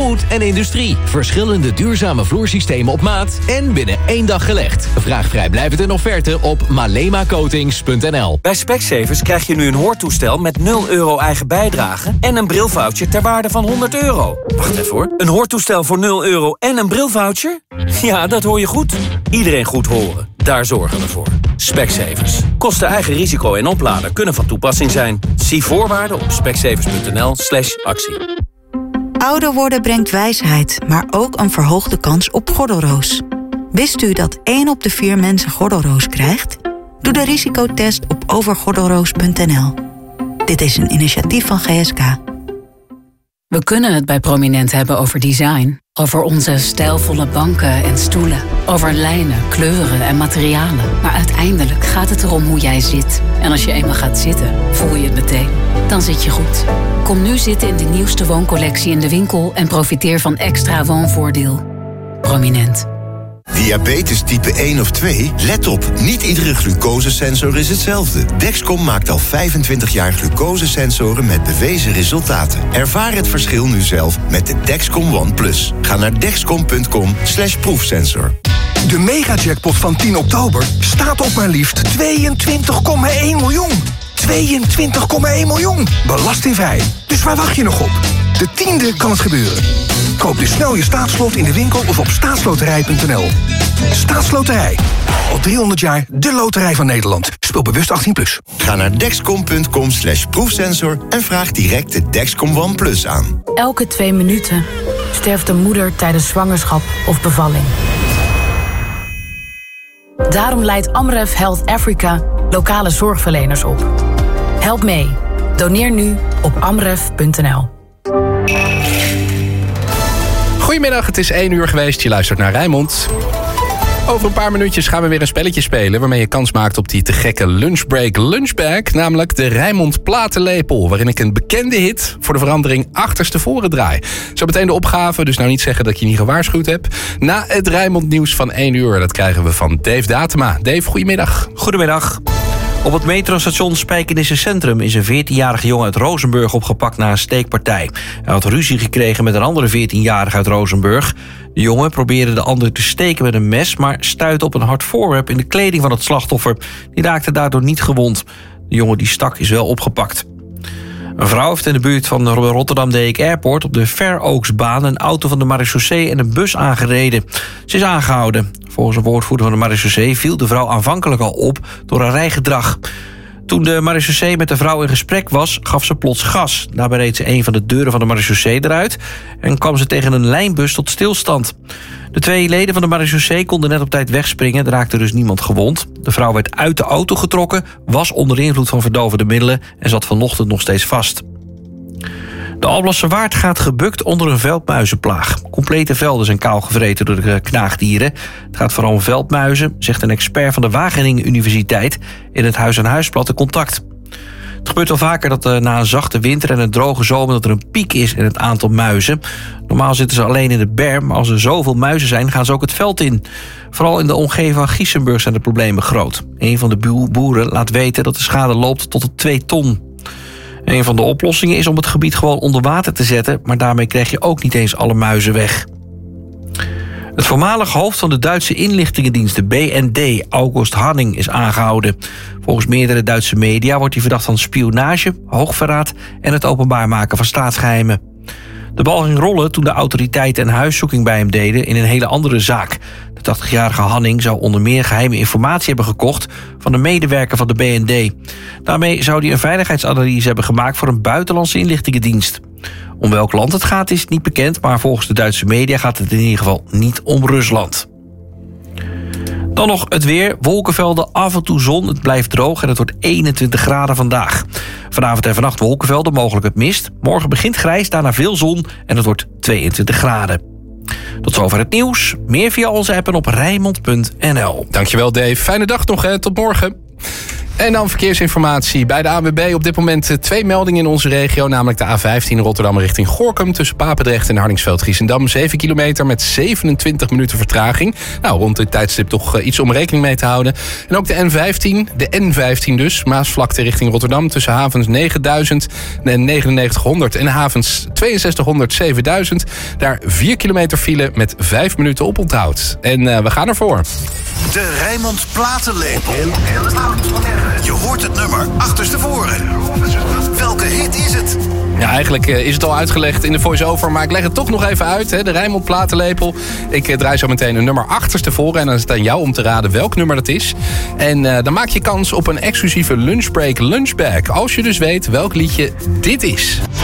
food en industrie. Verschillende duurzame vloersystemen op maat en binnen 1 dag gelegd. Vraag vrijblijvend een offerte op malemacoatings.nl. Bij Specsavers krijg je nu een hoortoestel met €0 eigen bijdrage en een brilvoucher ter waarde van €100. Wacht even hoor. Een hoortoestel voor €0 en een brilvoucher? Ja, dat hoor je goed. Iedereen goed horen. Daar zorgen we voor. Specsavers. Kosten eigen risico en opladen kunnen van toepassing zijn. Zie voorwaarden op specsavers.nl/actie. Ouder worden brengt wijsheid, maar ook een verhoogde kans op gordelroos. Wist u dat 1 op de 4 mensen gordelroos krijgt? Doe de risicotest op overgordelroos.nl. Dit is een initiatief van GSK. We kunnen het bij Prominent hebben over design. Over onze stijlvolle banken en stoelen. Over lijnen, kleuren en materialen. Maar uiteindelijk gaat het erom hoe jij zit. En als je eenmaal gaat zitten, voel je het meteen. Dan zit je goed. Kom nu zitten in de nieuwste wooncollectie in de winkel... en profiteer van extra woonvoordeel. Prominent. Diabetes type 1 of 2? Let op, niet iedere glucosesensor is hetzelfde. Dexcom maakt al 25 jaar glucosesensoren met bewezen resultaten. Ervaar het verschil nu zelf met de Dexcom One+. Ga naar dexcom.com/proefsensor. De megajackpot van 10 oktober staat op maar liefst 22,1 miljoen. 22,1 miljoen. Belastingvrij. Dus waar wacht je nog op? De 10e kan het gebeuren. Koop dus snel je staatslot in de winkel of op staatsloterij.nl. Staatsloterij. Al 300 jaar de loterij van Nederland. Speel bewust 18+. Ga naar dexcom.com/proefsensor en vraag direct de Dexcom One+ aan. Elke 2 minuten sterft een moeder tijdens zwangerschap of bevalling. Daarom leidt Amref Health Africa lokale zorgverleners op. Help mee. Doneer nu op amref.nl. Goedemiddag, het is 1 uur geweest. Je luistert naar Rijnmond. Over een paar minuutjes gaan we weer een spelletje spelen... waarmee je kans maakt op die te gekke lunchbreak lunchbag... namelijk de Rijnmond platenlepel... waarin ik een bekende hit voor de verandering achterstevoren draai. Zo meteen de opgave, dus nou niet zeggen dat ik je niet gewaarschuwd heb. Na het Rijnmond nieuws van 1 uur, dat krijgen we van Dave Datema. Dave, goedemiddag. Goedemiddag. Op het metrostation Spijkenisse Centrum is een 14-jarige jongen uit Rozenburg opgepakt na een steekpartij. Hij had ruzie gekregen met een andere 14-jarige uit Rozenburg. De jongen probeerde de ander te steken met een mes, maar stuitte op een hard voorwerp in de kleding van het slachtoffer. Die raakte daardoor niet gewond. De jongen die stak is wel opgepakt. Een vrouw heeft in de buurt van Rotterdam Dijk Airport op de Fair Oaksbaan een auto van de marechaussee en een bus aangereden. Ze is aangehouden. Volgens een woordvoerder van de marechaussee viel de vrouw aanvankelijk al op door haar rijgedrag. Toen de marechaussee met de vrouw in gesprek was, gaf ze plots gas. Daarbij reed ze een van de deuren van de marechaussee eruit en kwam ze tegen een lijnbus tot stilstand. De 2 leden van de marechaussee konden net op tijd wegspringen. Er raakte dus niemand gewond. De vrouw werd uit de auto getrokken, was onder invloed van verdovende middelen en zat vanochtend nog steeds vast. De Alblasse Waard gaat gebukt onder een veldmuizenplaag. Complete velden zijn kaal gevreten door de knaagdieren. Het gaat vooral om veldmuizen, zegt een expert van de Wageningen Universiteit in het Huis-aan-Huisblad De Contact. Het gebeurt wel vaker dat na een zachte winter en een droge zomer dat er een piek is in het aantal muizen. Normaal zitten ze alleen in de berm, maar als er zoveel muizen zijn, gaan ze ook het veld in. Vooral in de omgeving van Giesenburg zijn de problemen groot. Een van de boeren laat weten dat de schade loopt tot de 2 ton. Een van de oplossingen is om het gebied gewoon onder water te zetten, maar daarmee krijg je ook niet eens alle muizen weg. Het voormalig hoofd van de Duitse inlichtingendienst, de BND, August Hanning, is aangehouden. Volgens meerdere Duitse media wordt hij verdacht van spionage, hoogverraad en het openbaar maken van staatsgeheimen. De bal ging rollen toen de autoriteiten een huiszoeking bij hem deden in een hele andere zaak. De 80-jarige Hanning zou onder meer geheime informatie hebben gekocht van een medewerker van de BND. Daarmee zou hij een veiligheidsanalyse hebben gemaakt voor een buitenlandse inlichtingendienst. Om welk land het gaat is niet bekend, maar volgens de Duitse media gaat het in ieder geval niet om Rusland. Dan nog het weer. Wolkenvelden, af en toe zon. Het blijft droog en het wordt 21 graden vandaag. Vanavond en vannacht wolkenvelden, mogelijk het mist. Morgen begint grijs, daarna veel zon en het wordt 22 graden. Tot zover het nieuws. Meer via onze app en op Rijnmond.nl. Dankjewel Dave. Fijne dag nog, hè. Tot morgen. En dan verkeersinformatie. Bij de ANWB op dit moment 2 meldingen in onze regio. Namelijk de A15 Rotterdam richting Gorinchem. Tussen Papendrecht en Hardingsveld-Giessendam. 7 kilometer met 27 minuten vertraging. Nou, rond dit tijdstip toch iets om rekening mee te houden. En ook de N15 dus. Maasvlakte richting Rotterdam. Tussen havens 9000 en 9900. En havens 6200, 7000. Daar 4 kilometer file met 5 minuten oponthoud. En we gaan ervoor. De Rijnmond Platenlepel. Je hoort het nummer achterstevoren. Welke hit is het? Ja, eigenlijk is het al uitgelegd in de voice-over, maar ik leg het toch nog even uit. Hè. De Rijnmond Platenlepel. Ik draai zo meteen een nummer achterstevoren en dan is het aan jou om te raden welk nummer dat is. En dan maak je kans op een exclusieve Lunchbreak Lunchbag. Als je dus weet welk liedje dit is.